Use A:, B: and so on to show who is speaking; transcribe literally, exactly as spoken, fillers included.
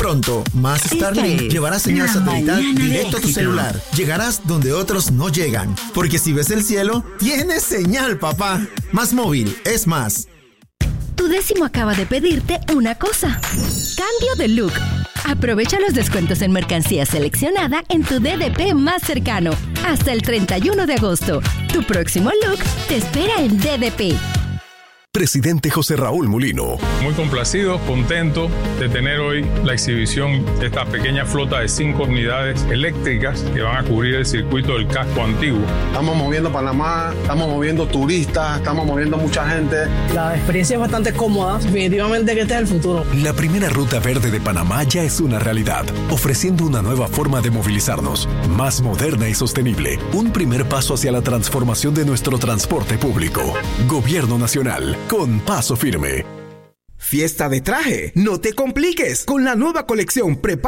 A: Pronto, más Starlink llevará señal satelital directo a tu celular. Llegarás donde otros no llegan. Porque si ves el cielo, tienes señal, papá. Más Móvil es más.
B: Tu décimo acaba de pedirte una cosa. Cambio de look. Aprovecha los descuentos en mercancía seleccionada en tu D D P más cercano. Hasta el treinta y uno de agosto. Tu próximo look te espera en D D P.
C: Presidente José Raúl Mulino.
D: Muy complacido, contento de tener hoy la exhibición de esta pequeña flota de cinco unidades eléctricas que van a cubrir el circuito del casco antiguo.
E: Estamos moviendo Panamá, estamos moviendo turistas, estamos moviendo mucha gente.
F: La experiencia es bastante cómoda, definitivamente que este es el futuro.
C: La primera ruta verde de Panamá ya es una realidad, ofreciendo una nueva forma de movilizarnos, más moderna y sostenible. Un primer paso hacia la transformación de nuestro transporte público. Gobierno Nacional. Con paso firme.
G: Fiesta de traje. No te compliques. Con la nueva colección Prepara